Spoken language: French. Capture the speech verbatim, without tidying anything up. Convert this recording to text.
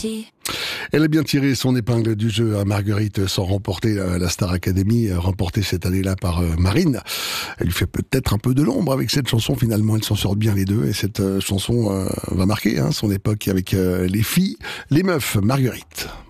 parti. Elle a bien tiré son épingle du jeu à Marguerite sans remporter la Star Academy, remportée cette année-là par Marine. Elle lui fait peut-être un peu de l'ombre avec cette chanson. Finalement, elles s'en sortent bien les deux. Et cette chanson va marquer hein, son époque avec les filles, les meufs, Marguerite.